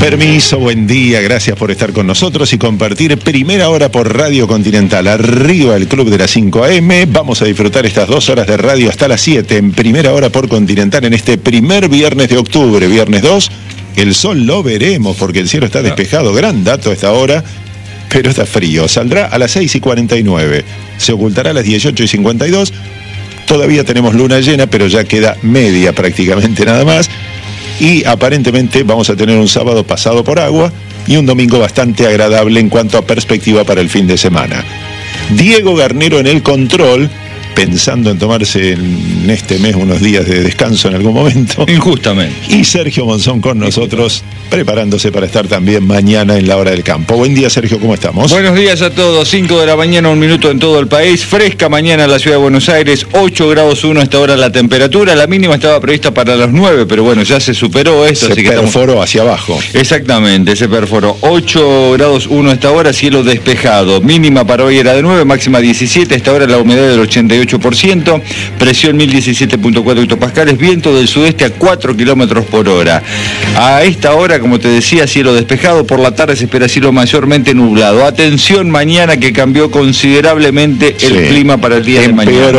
Permiso, buen día, gracias por estar con nosotros y compartir primera hora por Radio Continental. Arriba el Club de las 5 AM, vamos a disfrutar estas 2 horas de radio hasta las 7 en primera hora por Continental en este primer viernes de octubre, viernes 2. El sol lo veremos porque el cielo está despejado, gran dato a esta hora, pero está frío. Saldrá a las 6:49, se ocultará a las 18:52. Todavía tenemos luna llena, pero ya queda media prácticamente nada más. Y aparentemente vamos a tener un sábado pasado por agua y un domingo bastante agradable en cuanto a perspectiva para el fin de semana. Diego Garnero en el control, pensando en tomarse en este mes unos días de descanso en algún momento. Injustamente. Y Sergio Monzón con nosotros, preparándose para estar también mañana en la hora del campo. Buen día, Sergio, ¿cómo estamos? Buenos días a todos, 5 de la mañana, 1 minuto en todo el país. Fresca mañana en la ciudad de Buenos Aires, 8 grados 1 hasta ahora la temperatura. La mínima estaba prevista para los 9, pero bueno, ya se superó esto. Se perforó hacia abajo. Exactamente, se perforó. 8 grados 1 hasta ahora, cielo despejado. Mínima para hoy era de 9, máxima 17. Hasta ahora la humedad del 88%, presión 1017.4 hectopascales, viento del sudeste a 4 kilómetros por hora. A esta hora, como te decía, cielo despejado. Por la tarde se espera cielo mayormente nublado. Atención mañana, que cambió considerablemente el clima para el día de mañana.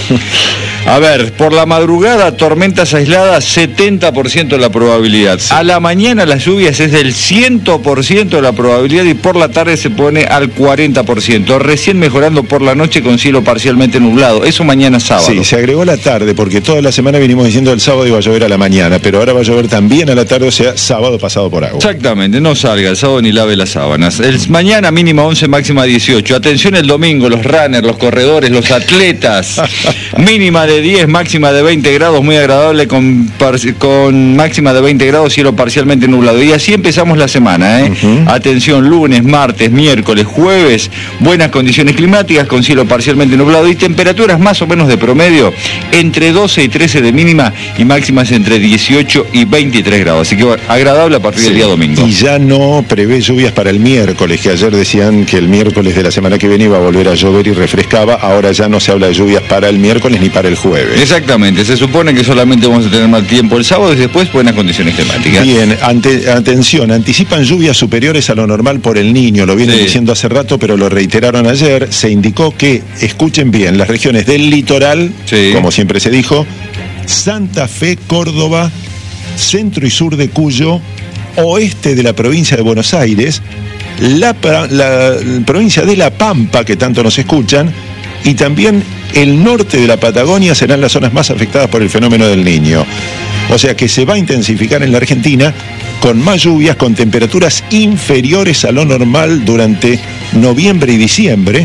A ver, por la madrugada, tormentas aisladas, 70% de la probabilidad. Sí. A la mañana las lluvias es del 100% de la probabilidad y por la tarde se pone al 40%. Recién mejorando por la noche con cielo parcialmente nublado. Eso mañana sábado. Sí, se agregó la tarde porque toda la semana vinimos diciendo el sábado iba a llover a la mañana, pero ahora va a llover también a la tarde, o sea, sábado pasado por agua. Exactamente, no salga el sábado ni lave las sábanas. El mañana mínima 11, máxima 18. Atención el domingo, los runners, los corredores, los atletas. Mínima de 10, máxima de 20 grados, muy agradable con máxima de 20 grados, cielo parcialmente nublado. Y así empezamos la semana, Atención, lunes, martes, miércoles, jueves, buenas condiciones climáticas con cielo parcialmente nublado y temperaturas más o menos de promedio, entre 12 y 13 de mínima y máximas entre 18 y 23 grados. Así que agradable a partir del día domingo. Y ya no prevé lluvias para el miércoles, que ayer decían que el miércoles de la semana que viene iba a volver a llover y refrescaba. Ahora ya no se habla de lluvias para el miércoles ni para el jueves. Exactamente, se supone que solamente vamos a tener mal tiempo el sábado y después buenas condiciones climáticas. Bien, atención, anticipan lluvias superiores a lo normal por el Niño, lo vienen diciendo hace rato, pero lo reiteraron ayer. Se indicó que, escuchen bien, las regiones del litoral, como siempre se dijo, Santa Fe, Córdoba, centro y sur de Cuyo, oeste de la provincia de Buenos Aires, la provincia de La Pampa, que tanto nos escuchan, y también el norte de la Patagonia serán las zonas más afectadas por el fenómeno del Niño. O sea que se va a intensificar en la Argentina con más lluvias, con temperaturas inferiores a lo normal durante noviembre y diciembre.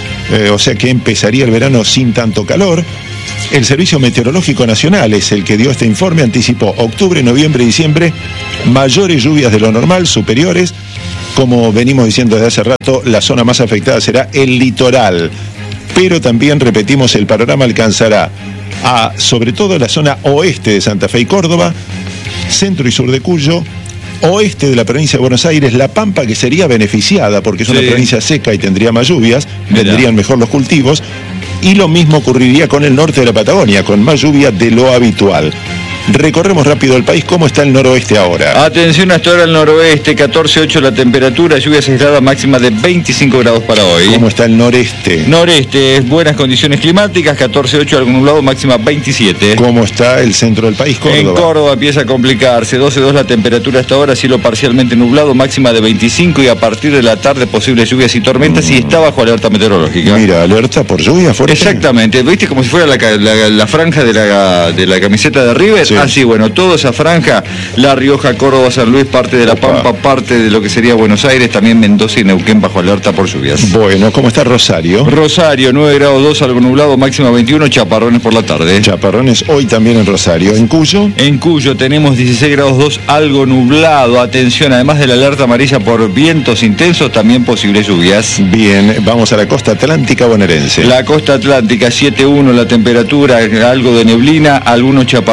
O sea que empezaría el verano sin tanto calor. El Servicio Meteorológico Nacional es el que dio este informe, anticipó octubre, noviembre y diciembre, mayores lluvias de lo normal, superiores. Como venimos diciendo desde hace rato, la zona más afectada será el litoral. Pero también, repetimos, el panorama alcanzará a, sobre todo, la zona oeste de Santa Fe y Córdoba, centro y sur de Cuyo, oeste de la provincia de Buenos Aires, La Pampa, que sería beneficiada porque es una provincia seca y tendría más lluvias, vendrían mejor los cultivos, y lo mismo ocurriría con el norte de la Patagonia, con más lluvia de lo habitual. Recorremos rápido el país. ¿Cómo está el noroeste ahora? Atención, hasta ahora el noroeste, 14,8 la temperatura, lluvias aisladas máxima de 25 grados para hoy. ¿Cómo está el noreste? Noreste, buenas condiciones climáticas, 14,8 algo nublado, máxima 27. ¿Cómo está el centro del país, Córdoba? En Córdoba empieza a complicarse, 12,2 la temperatura hasta ahora, cielo parcialmente nublado, máxima de 25 y a partir de la tarde posibles lluvias y tormentas y está bajo alerta meteorológica. Mira, alerta por lluvia fuerte. Exactamente, viste como si fuera la franja de la camiseta de River. Así, bueno, toda esa franja, La Rioja, Córdoba, San Luis, parte de La Pampa, parte de lo que sería Buenos Aires, también Mendoza y Neuquén bajo alerta por lluvias. Bueno, ¿cómo está Rosario? Rosario, 9 grados 2, algo nublado, máxima 21, chaparrones por la tarde. Chaparrones hoy también en Rosario. ¿En Cuyo? En Cuyo tenemos 16 grados 2, algo nublado. Atención, además de la alerta amarilla por vientos intensos, también posibles lluvias. Bien, vamos a la costa atlántica bonaerense. La costa atlántica, 7,1 la temperatura, algo de neblina, algunos chaparrones aislados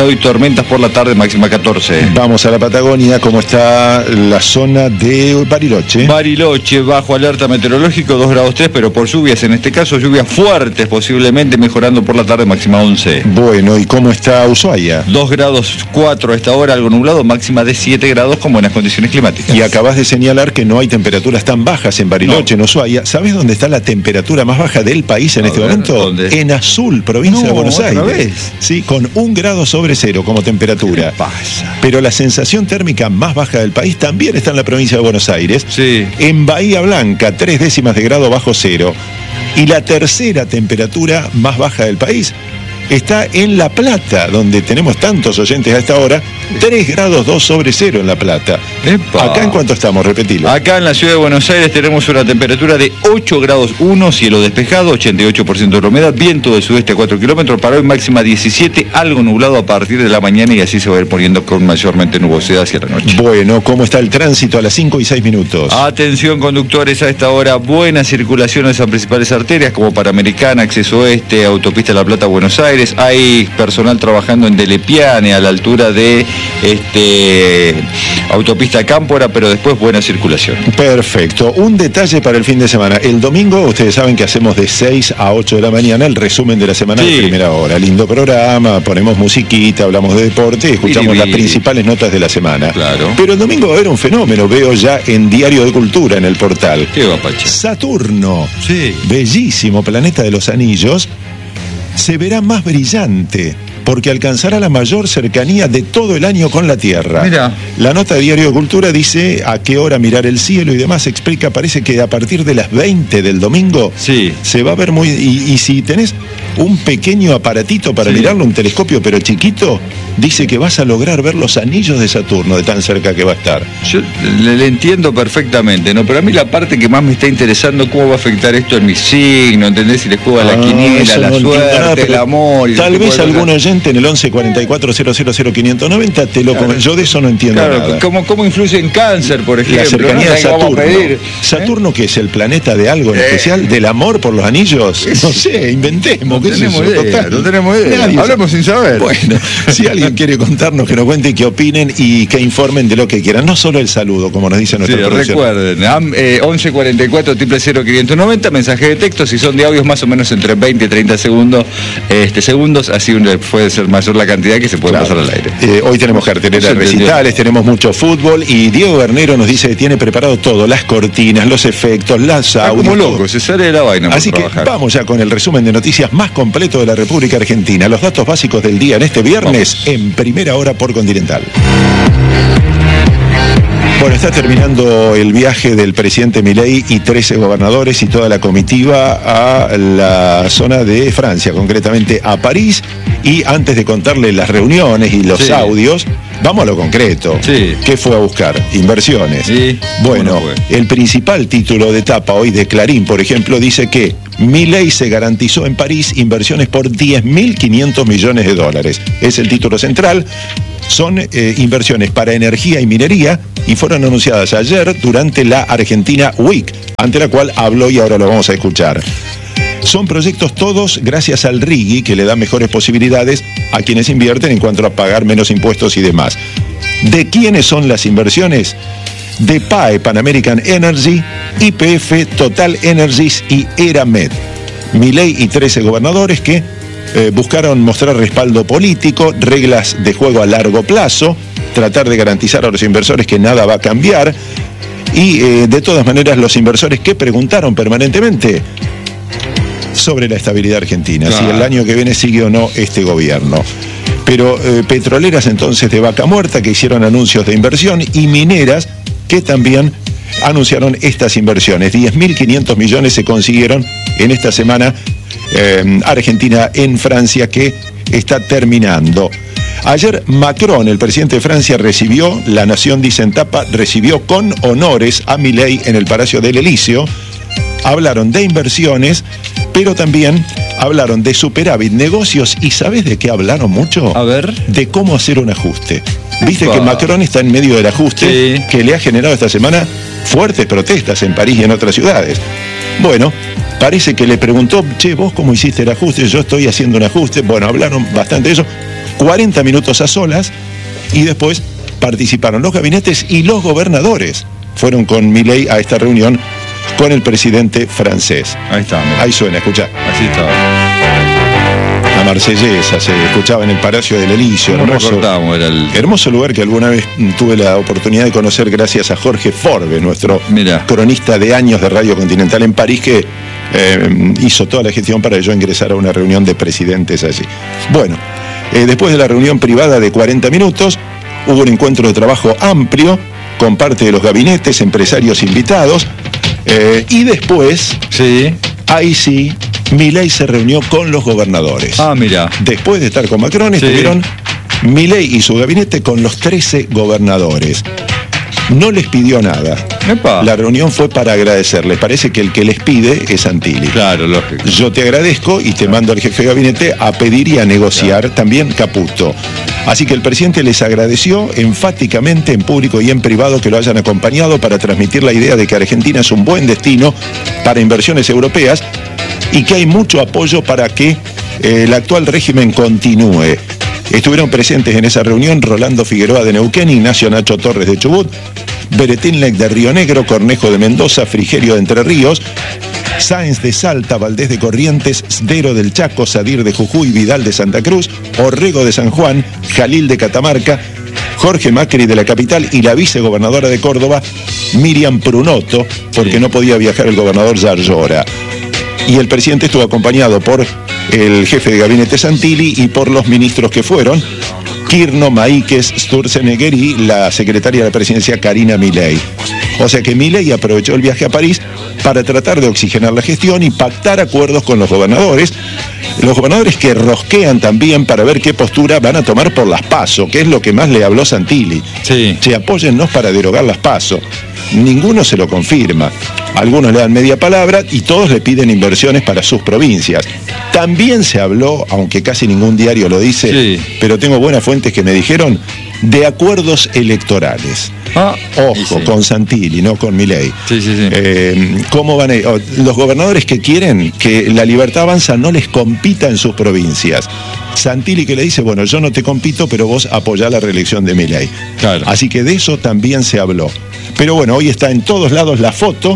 nublado y tormentas por la tarde, máxima 14. Vamos a la Patagonia, ¿cómo está la zona de Bariloche? Bariloche, bajo alerta meteorológico, 2 grados 3, pero por lluvias, en este caso lluvias fuertes posiblemente, mejorando por la tarde, máxima 11. Bueno, ¿y cómo está Ushuaia? 2 grados 4 a esta hora, algo nublado, máxima de 7 grados con buenas condiciones climáticas. Y acabas de señalar que no hay temperaturas tan bajas en Bariloche, en Ushuaia. ¿Sabes dónde está la temperatura más baja del país en este momento? ¿Dónde? En Azul, provincia de Buenos Aires. ¿Vez? Sí, con 1 grado sobre cero como temperatura. ¿Qué pasa? Pero la sensación térmica más baja del país también está en la provincia de Buenos Aires. Sí. En Bahía Blanca, 3 décimas de grado bajo cero. Y la tercera temperatura más baja del país está en La Plata, donde tenemos tantos oyentes a esta hora, 3 grados 2 sobre cero en La Plata. ¡Epa! ¿Acá en cuánto estamos? Repetilo. Acá en la ciudad de Buenos Aires tenemos una temperatura de 8 grados 1, cielo despejado, 88% de la humedad, viento del sudeste a 4 kilómetros, para hoy máxima 17, algo nublado a partir de la mañana y así se va a ir poniendo con mayormente nubosidad hacia la noche. Bueno, ¿cómo está el tránsito a las 5 y 6 minutos? Atención conductores, a esta hora buenas circulaciones a principales arterias como Panamericana, Acceso Oeste, Autopista La Plata, Buenos Aires. Hay personal trabajando en Delepiane a la altura de Autopista Cámpora, pero después buena circulación. Perfecto. Un detalle para el fin de semana. El domingo, ustedes saben que hacemos de 6 a 8 de la mañana el resumen de la semana de primera hora. Lindo programa, ponemos musiquita, hablamos de deporte, escuchamos las principales notas de la semana. Claro. Pero el domingo va a haber un fenómeno, veo ya en Diario de Cultura, en el portal. ¿Qué va, Pacha? Saturno, Sí. bellísimo planeta de los anillos, se verá más brillante porque alcanzará la mayor cercanía de todo el año con la Tierra. Mirá. La nota de Diario de Cultura dice a qué hora mirar el cielo y demás, explica, parece que a partir de las 20 del domingo se va a ver muy... Y si tenés un pequeño aparatito para mirarlo, un telescopio pero chiquito, dice que vas a lograr ver los anillos de Saturno de tan cerca que va a estar. Yo le entiendo perfectamente, ¿no? Pero a mí la parte que más me está interesando, cómo va a afectar esto en mi signo, ¿entendés? Si les juega la quiniela, la suerte, el amor... Y tal vez algún oyente en el 11 44 000 590 te lo comento. Yo de eso no entiendo nada. ¿Cómo influye en Cáncer, por ejemplo? La cercanía de Saturno. Pedir, ¿Saturno qué es? ¿El planeta de algo en especial? ¿Del amor por los anillos? No sé, inventemos. No tenemos idea, no tenemos idea. Hablemos sin saber. Bueno, si alguien quiere contarnos, que nos cuente, que opinen y que informen de lo que quieran. No solo el saludo, como nos dice nuestra producción. Recuerden, 11 44 000 590, mensaje de texto, si son de audios más o menos entre 20 y 30 segundos, así puede ser mayor la cantidad que se puede pasar al aire. Hoy tenemos cartelera de recitales, tenemos mucho fútbol y Diego Bernero nos dice que tiene preparado todo, las cortinas, los efectos, las audios. Como loco, se sale de la vaina. Así que vamos ya con el resumen de noticias más completo de la República Argentina. Los datos básicos del día en este viernes en Primera Hora por Continental. Bueno, está terminando el viaje del presidente Milei y 13 gobernadores y toda la comitiva a la zona de Francia, concretamente a París. Y antes de contarle las reuniones y los audios, vamos a lo concreto. ¿Qué fue a buscar? Inversiones. Bueno, el principal título de tapa hoy de Clarín, por ejemplo, dice que Milei se garantizó en París inversiones por 10.500 millones de dólares. Es el título central. Son inversiones para energía y minería y fueron anunciadas ayer durante la Argentina Week, ante la cual habló y ahora lo vamos a escuchar. Son proyectos todos gracias al RIGI, que le da mejores posibilidades a quienes invierten en cuanto a pagar menos impuestos y demás. ¿De quiénes son las inversiones? De PAE, Pan American Energy, YPF, Total Energies y Eramet. Milei y 13 gobernadores que buscaron mostrar respaldo político, reglas de juego a largo plazo, tratar de garantizar a los inversores que nada va a cambiar y de todas maneras los inversores que preguntaron permanentemente sobre la estabilidad argentina, si el año que viene sigue o no este gobierno. Pero petroleras entonces de Vaca Muerta que hicieron anuncios de inversión y mineras que también anunciaron estas inversiones. 10.500 millones se consiguieron en esta semana Argentina en Francia, que está terminando. Ayer Macron, el presidente de Francia, recibió, La Nación dice en tapa, recibió con honores a Milei en el Palacio del Elíseo. Hablaron de inversiones, pero también hablaron de superávit, negocios, y ¿sabes de qué hablaron mucho? A ver. De cómo hacer un ajuste. Viste que Macron está en medio del ajuste que le ha generado esta semana fuertes protestas en París y en otras ciudades. Bueno, parece que le preguntó, che, ¿vos cómo hiciste el ajuste? Yo estoy haciendo un ajuste. Bueno, hablaron bastante de eso. 40 minutos a solas, y después participaron los gabinetes y los gobernadores. Fueron con Milei a esta reunión con el presidente francés. Ahí está. Mira. Ahí suena, escuchá. Así estaba. La marsellesa se escuchaba en el Palacio del Elíseo. Hermoso lugar que alguna vez tuve la oportunidad de conocer gracias a Jorge Forbe, nuestro cronista de años de Radio Continental en París, que hizo toda la gestión para que yo ingresara a una reunión de presidentes allí. Bueno, después de la reunión privada de 40 minutos, hubo un encuentro de trabajo amplio con parte de los gabinetes, empresarios invitados, y después, ahí sí, Milei se reunió con los gobernadores. Mira. Después de estar con Macron, estuvieron Milei y su gabinete con los 13 gobernadores. No les pidió nada. ¡Epa! La reunión fue para agradecerles. Parece que el que les pide es Santilli. Claro, lógico. Yo te agradezco y te mando al jefe de gabinete a pedir y a negociar también Caputo. Así que el presidente les agradeció enfáticamente en público y en privado que lo hayan acompañado para transmitir la idea de que Argentina es un buen destino para inversiones europeas y que hay mucho apoyo para que el actual régimen continúe. Estuvieron presentes en esa reunión Rolando Figueroa de Neuquén, Ignacio Nacho Torres de Chubut, Beretín de Río Negro, Cornejo de Mendoza, Frigerio de Entre Ríos, Sáenz de Salta, Valdés de Corrientes, Sdero del Chaco, Sadir de Jujuy, Vidal de Santa Cruz, Orrego de San Juan, Jalil de Catamarca, Jorge Macri de la capital y la vicegobernadora de Córdoba, Miriam Prunotto, porque no podía viajar el gobernador Yarlora. Y el presidente estuvo acompañado por el jefe de gabinete Santilli y por los ministros que fueron Kirno, Maíquez, Sturzenegger y la secretaria de la presidencia Karina Milei. O sea que Milei aprovechó el viaje a París para tratar de oxigenar la gestión y pactar acuerdos con los gobernadores que rosquean también para ver qué postura van a tomar por las PASO, que es lo que más le habló Santilli. Che, apóyennos para derogar las PASO. Ninguno se lo confirma. Algunos le dan media palabra y todos le piden inversiones para sus provincias. También se habló, aunque casi ningún diario lo dice, pero tengo buenas fuentes que me dijeron, de acuerdos electorales. Ojo, con Santilli, no con Milei. ¿Cómo van los gobernadores que quieren que la Libertad Avanza no les compita en sus provincias? Santilli que le dice, bueno, yo no te compito, pero vos apoyá la reelección de Milei. Claro. Así que de eso también se habló. Pero bueno, hoy está en todos lados la foto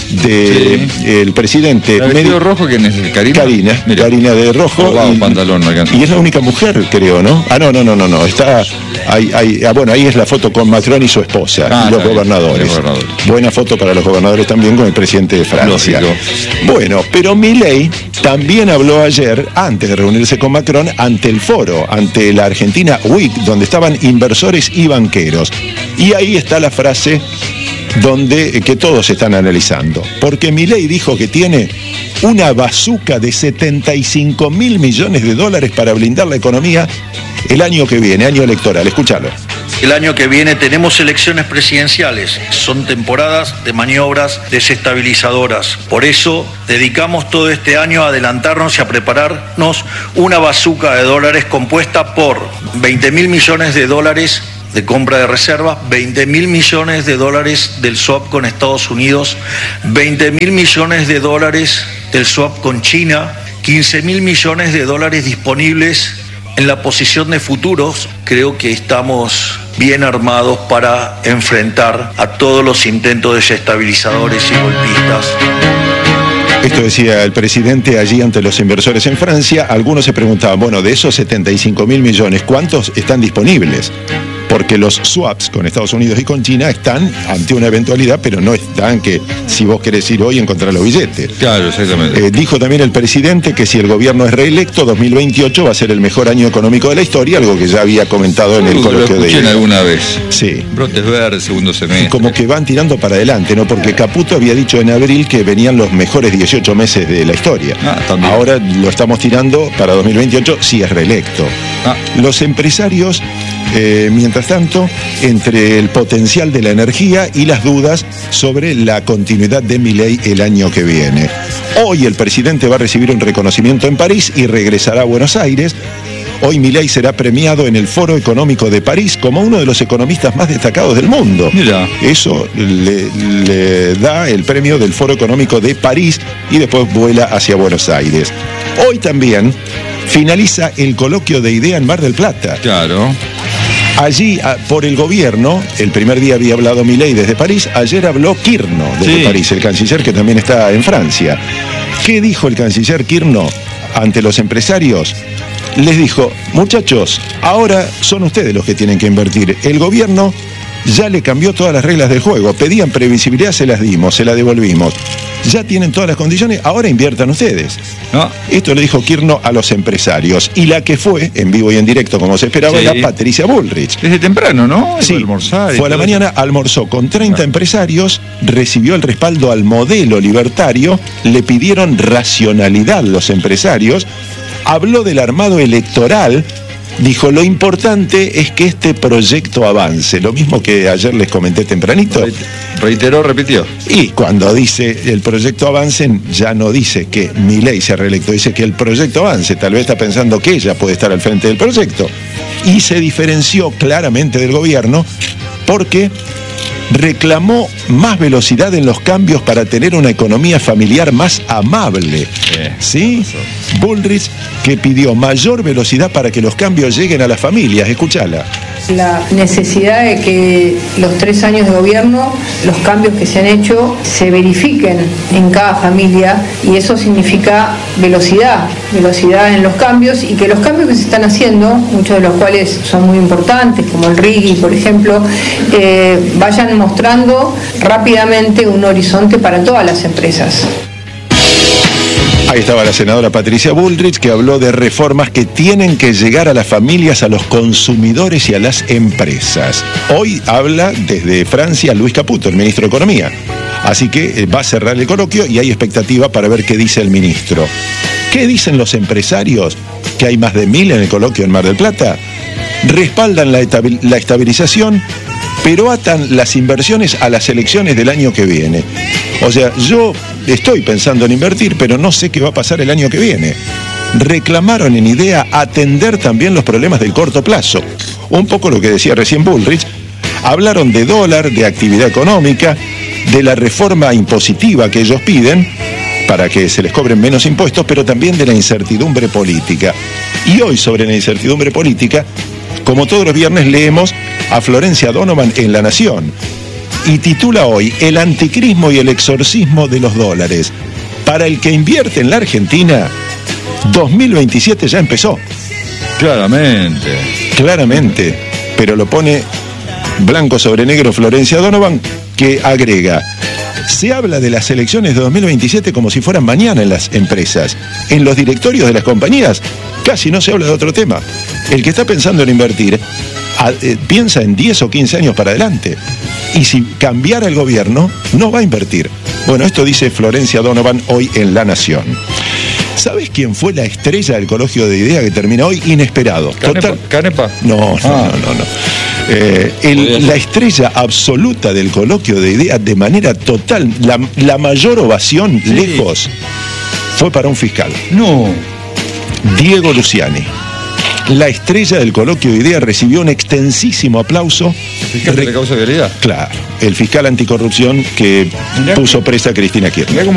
del presidente. ¿El vestido rojo quién es? ¿Karina? Karina de rojo. Pantalón, no alcanza. Y es la única mujer, creo, ¿no? No. Está ahí es la foto con Macron y su esposa, y los gobernadores. Buena foto para los gobernadores también con el presidente de Francia. Lógico. Bueno, pero Milei también habló ayer, antes de reunirse con Macron, ante el foro, ante la Argentina Week, donde estaban inversores y banqueros. Y ahí está la frase que todos están analizando. Porque Milei dijo que tiene una bazuca de 75.000 millones de dólares para blindar la economía el año que viene, año electoral. Escúchalo. El año que viene tenemos elecciones presidenciales. Son temporadas de maniobras desestabilizadoras. Por eso dedicamos todo este año a adelantarnos y a prepararnos una bazuca de dólares compuesta por 20.000 millones de dólares de compra de reservas, 20.000 millones de dólares del swap con Estados Unidos, 20.000 millones de dólares del swap con China, 15.000 millones de dólares disponibles en la posición de futuros. Creo que estamos bien armados para enfrentar a todos los intentos desestabilizadores y golpistas. Esto decía el presidente allí ante los inversores en Francia. Algunos se preguntaban, bueno, de esos 75.000 millones, ¿cuántos están disponibles? Porque los swaps con Estados Unidos y con China están ante una eventualidad, pero no están que si vos querés ir hoy encontrar los billetes. Claro, exactamente. Dijo también el presidente que si el gobierno es reelecto, 2028 va a ser el mejor año económico de la historia, algo que ya había comentado en el coloquio de él alguna vez. Sí. Brotes verdes, segundo semestre. Como que van tirando para adelante, ¿no? Porque Caputo había dicho en abril que venían los mejores 18 meses de la historia. Ahora lo estamos tirando para 2028 si es reelecto. Los empresarios, mientras tanto, entre el potencial de la energía y las dudas sobre la continuidad de Milei el año que viene. Hoy el presidente va a recibir un reconocimiento en París y regresará a Buenos Aires. Hoy Milei será premiado en el Foro Económico de París como uno de los economistas más destacados del mundo. Mira. Eso le da el premio del Foro Económico de París y después vuela hacia Buenos Aires. Hoy también finaliza el coloquio de idea en Mar del Plata. Claro. Allí, por el gobierno, el primer día había hablado Milei desde París, ayer habló Kirchner desde París, el canciller que también está en Francia. ¿Qué dijo el canciller Kirchner ante los empresarios? Les dijo, muchachos, ahora son ustedes los que tienen que invertir. El gobierno ya le cambió todas las reglas del juego. Pedían previsibilidad, se las dimos, se la devolvimos. Ya tienen todas las condiciones, ahora inviertan ustedes. ¿No? Esto le dijo Kirchner a los empresarios. Y la que fue, en vivo y en directo, como se esperaba, era Patricia Bullrich. Desde temprano, ¿no? Sí, fue a la mañana, almorzó con 30 empresarios, recibió el respaldo al modelo libertario, le pidieron racionalidad los empresarios, habló del armado electoral. Dijo, lo importante es que este proyecto avance. Lo mismo que ayer les comenté tempranito. Reiteró, repitió. Y cuando dice el proyecto avance, ya no dice que Milei sea reelecto, dice que el proyecto avance. Tal vez está pensando que ella puede estar al frente del proyecto. Y se diferenció claramente del gobierno porque reclamó más velocidad en los cambios para tener una economía familiar más amable. ¿Sí? Bullrich, que pidió mayor velocidad para que los cambios lleguen a las familias. Escuchala. La necesidad de que los 3 años de gobierno, los cambios que se han hecho, se verifiquen en cada familia, y eso significa velocidad en los cambios, y que los cambios que se están haciendo, muchos de los cuales son muy importantes, como el RIGI, por ejemplo, vayan mostrando rápidamente un horizonte para todas las empresas. Ahí estaba la senadora Patricia Bullrich, que habló de reformas que tienen que llegar a las familias, a los consumidores y a las empresas. Hoy habla desde Francia Luis Caputo, el ministro de Economía. Así que va a cerrar el coloquio y hay expectativa para ver qué dice el ministro. ¿Qué dicen los empresarios? Que hay más de 1000 en el coloquio en Mar del Plata. Respaldan la estabilización, pero atan las inversiones a las elecciones del año que viene. O sea, yo estoy pensando en invertir, pero no sé qué va a pasar el año que viene. Reclamaron en idea atender también los problemas del corto plazo. Un poco lo que decía recién Bullrich. Hablaron de dólar, de actividad económica, de la reforma impositiva que ellos piden para que se les cobren menos impuestos, pero también de la incertidumbre política. Y hoy, sobre la incertidumbre política, como todos los viernes, leemos a Florencia Donovan en La Nación. Y titula hoy, El anticrismo y el exorcismo de los dólares. Para el que invierte en la Argentina, 2027 ya empezó. Claramente. Pero lo pone blanco sobre negro Florencia Donovan, que agrega, se habla de las elecciones de 2027 como si fueran mañana en las empresas. En los directorios de las compañías casi no se habla de otro tema. El que está pensando en invertir piensa en 10 o 15 años para adelante. Y si cambiara el gobierno, no va a invertir. Bueno, esto dice Florencia Donovan hoy en La Nación. ¿Sabes quién fue la estrella del coloquio de idea que termina hoy? Inesperado. ¿Canepa? No. La estrella absoluta del coloquio de idea, de manera total, la mayor ovación, lejos, fue para un fiscal. No. Diego Luciani. La estrella del coloquio de idea recibió un extensísimo aplauso. ¿El fiscal de la causa de vialidad? Claro, el fiscal anticorrupción que puso presa a Cristina Kirchner.